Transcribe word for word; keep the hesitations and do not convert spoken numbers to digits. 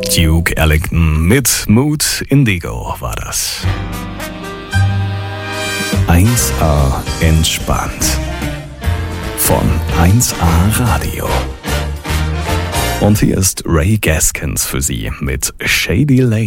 Duke Ellington mit Mood Indigo war das. eins A entspannt. Von eins A Radio. Und hier ist Ray Gaskins für Sie mit Shady Lane.